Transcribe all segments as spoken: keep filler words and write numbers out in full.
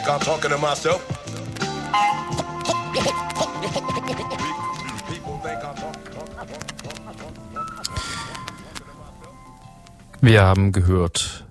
think I'm talking to myself? Wir haben gehört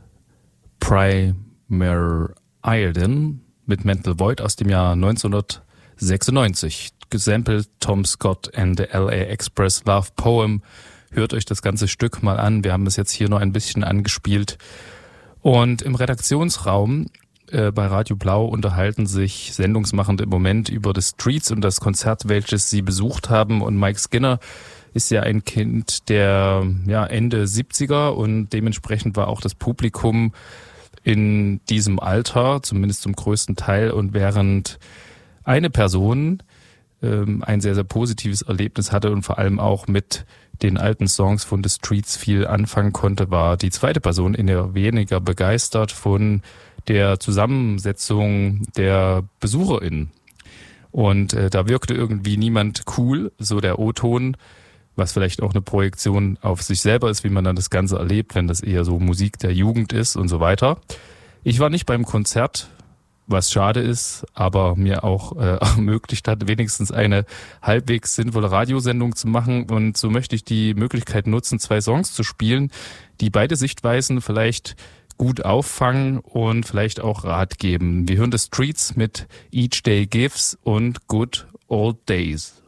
Primer Iron mit Mental Void aus dem Jahr neunzehnhundertsechsundneunzig. Gesampelt Tom Scott and the L A Express Love Poem. Hört euch das ganze Stück mal an. Wir haben es jetzt hier noch ein bisschen angespielt. Und im Redaktionsraum äh, bei Radio Blau unterhalten sich Sendungsmachende im Moment über The Streets und das Konzert, welches sie besucht haben. Und Mike Skinner ist ja ein Kind der ja, Ende siebziger und dementsprechend war auch das Publikum in diesem Alter, zumindest zum größten Teil. Und während eine Person ähm, ein sehr, sehr positives Erlebnis hatte und vor allem auch mit den alten Songs von The Streets viel anfangen konnte, war die zweite Person eher weniger begeistert von der Zusammensetzung der BesucherInnen. Und äh, da wirkte irgendwie niemand cool, so der O-Ton, was vielleicht auch eine Projektion auf sich selber ist, wie man dann das Ganze erlebt, wenn das eher so Musik der Jugend ist und so weiter. Ich war nicht beim Konzert, was schade ist, aber mir auch äh, ermöglicht hat, wenigstens eine halbwegs sinnvolle Radiosendung zu machen. Und so möchte ich die Möglichkeit nutzen, zwei Songs zu spielen, die beide Sichtweisen vielleicht gut auffangen und vielleicht auch Rat geben. Wir hören The Streets mit Each Day Gives und Good Old Days.